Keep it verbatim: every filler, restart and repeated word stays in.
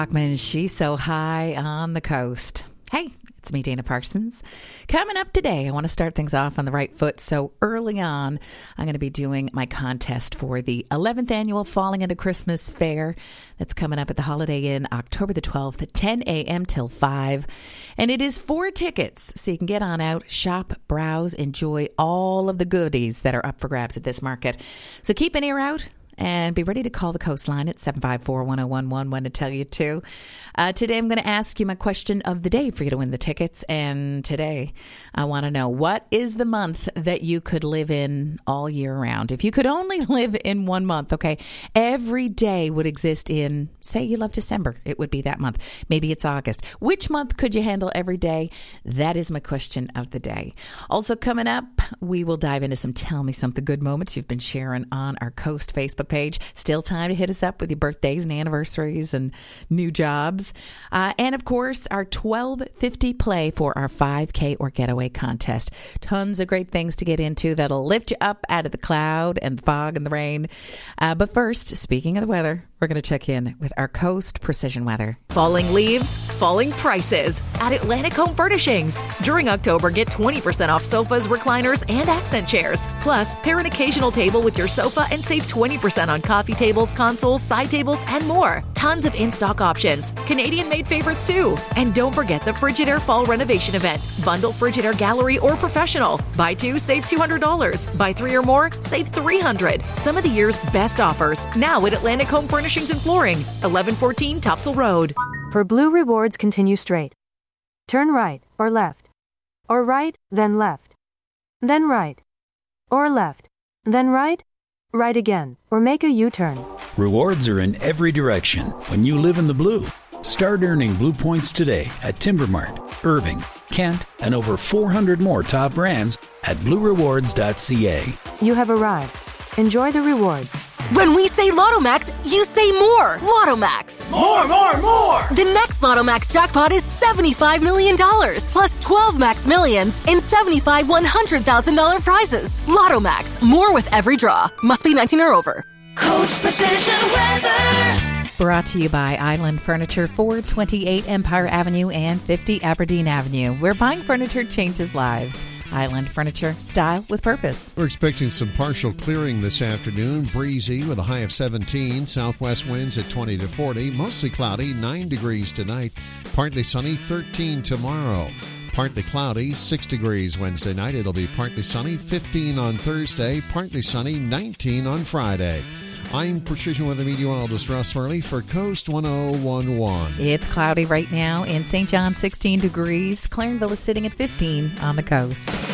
Bachman, she's so high on the coast. Hey, it's me, Dana Parsons. Coming up today, I want to start things off on the right foot. So early on, I'm going to be doing my contest for the eleventh annual Falling into Christmas Fair that's coming up at the Holiday Inn October the twelfth at ten a.m. till five. And it is four tickets, so you can get on out, shop, browse, enjoy all of the goodies that are up for grabs at this market. So keep an ear out. And be ready to call the coastline at seven five four, one oh one one when to tell you to. Uh, today, I'm going to ask you my question of the day for you to win the tickets. And today, I want to know, what is the month that you could live in all year round? If you could only live in one month, okay, every day would exist in, say you love December, it would be that month. Maybe it's August. Which month could you handle every day? That is my question of the day. Also coming up, we will dive into some Tell Me Something Good moments you've been sharing on our Coast Facebook page. Still time to hit us up with your birthdays and anniversaries and new jobs. Uh, and of course, our twelve fifty play for our five K or getaway contest. Tons of great things to get into that'll lift you up out of the cloud and the fog and the rain. Uh, but first, speaking of the weather, we're going to check in with our Coast Precision Weather. Falling leaves, falling prices at Atlantic Home Furnishings. During October, get twenty percent off sofas, recliners, and accent chairs. Plus, pair an occasional table with your sofa and save twenty percent on coffee tables, consoles, side tables, and more. Tons of in-stock options. Canadian-made favorites, too. And don't forget the Frigidaire Fall Renovation Event. Bundle Frigidaire Gallery or Professional. Buy two, save two hundred dollars. Buy three or more, save three hundred dollars. Some of the year's best offers. Now at Atlantic Home Furnishings and Flooring. eleven fourteen Topsail Road. For Blue Rewards, continue straight. Turn right or left. Or right, then left. Then right. Or left. Then right. Right again, or make a U-turn. Rewards are in every direction when you live in the blue. Start earning Blue Points today at Timbermart, Irving, Kent, and over four hundred more top brands at blue rewards dot c a. You have arrived. Enjoy the rewards. When we say LottoMax, you say more. LottoMax. More, more, more. The next LottoMax jackpot is seventy-five million dollars, plus twelve Max Millions and seventy-five one hundred thousand dollars prizes. LottoMax. More with every draw. Must be nineteen or over. Coast Precision Weather. Brought to you by Island Furniture, four twenty-eight Empire Avenue and fifty Aberdeen Avenue, where buying furniture changes lives. Island Furniture, style with purpose. We're expecting some partial clearing this afternoon. Breezy with a high of seventeen. Southwest winds at twenty to forty. Mostly cloudy, nine degrees tonight. Partly sunny, thirteen tomorrow. Partly cloudy, six degrees Wednesday night. It'll be partly sunny, fifteen on Thursday. Partly sunny, nineteen on Friday. I'm Precision Weather Meteorologist Russ Murley for Coast one oh one one. It's cloudy right now in Saint John, sixteen degrees. Clarenville is sitting at fifteen on the coast.